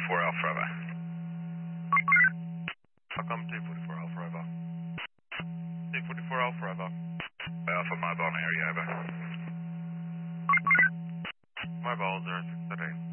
Alpha over. Fucom 244 Alpha over. 244 Alpha over. Alpha mobile area over. Mobile 0638.